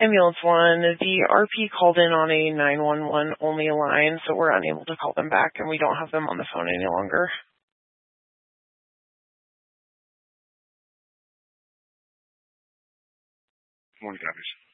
Ambulance 1, the RP called in on a 911 only line, so we're unable to call them back, and we don't have them on the phone any longer. Morning, copies.